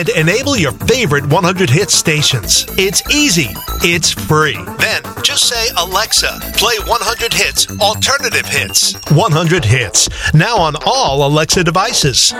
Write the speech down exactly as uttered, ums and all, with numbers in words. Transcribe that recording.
and enable your favorite one hundred hit stations. It's easy. It's free. Then just say, Alexa, play one hundred hits, alternative hits. one hundred hits. Now on all Alexa devices.